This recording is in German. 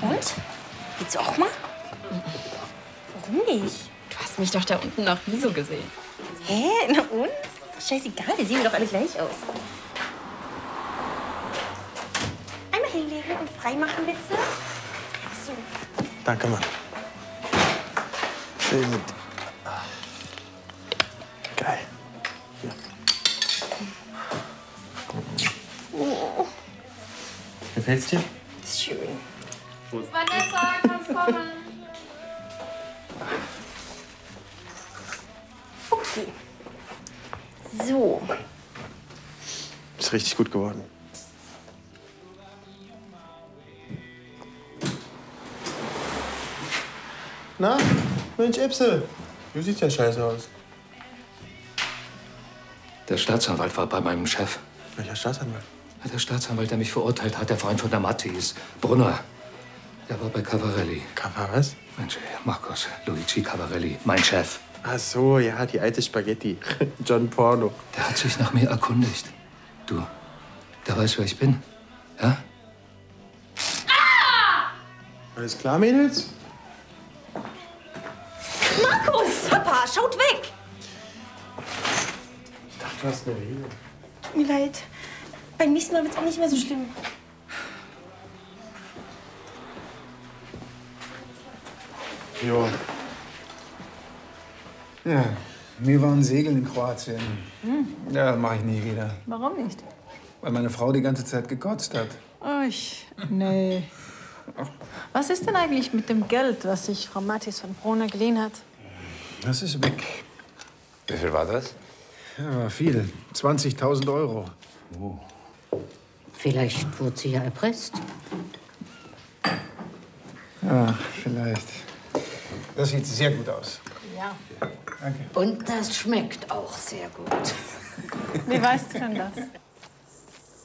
Und? Geht's auch mal? Warum nicht? Du hast mich doch da unten noch nie so gesehen. Hä? Na und? Ist doch scheißegal, wir sehen doch alle gleich aus. Einmal hinlegen und freimachen, bitte. So. Danke, Mann. Schön mit. Geil. Ja. Oh. Gefällt's dir? Ist schön. Vanessa, kannst kommen. Okay. So. Ist richtig gut geworden. Na, Mensch, Ipse. Du siehst ja scheiße aus. Der Staatsanwalt war bei meinem Chef. Welcher Staatsanwalt? Der Staatsanwalt, der mich verurteilt hat, der Freund von der Matti ist. Brunner. Der war bei Cavarelli. Was? Mensch, Marcos, Luigi Cavarelli, mein Chef. Ach so, ja, die alte Spaghetti. John Porno. Der hat sich nach mir erkundigt. Du, der weiß, wer ich bin. Ja? Alles klar, Mädels? Markus! Papa, schaut weg! Ich dachte, du hast eine Rede. Tut mir leid. Beim nächsten Mal wird's auch nicht mehr so schlimm. Jo. Ja, wir waren segeln in Kroatien. Ja, mache ich nie wieder. Warum nicht? Weil meine Frau die ganze Zeit gekotzt hat. Nee. Was ist denn eigentlich mit dem Geld, was sich Frau Mattis von Brunner geliehen hat? Das ist weg. Wie viel war das? Ja, war viel. 20.000 €. Oh. Vielleicht wurde sie ja erpresst. Ja, vielleicht. Das sieht sehr gut aus. Ja. Danke. Und das schmeckt auch sehr gut. Wie weißt du denn das?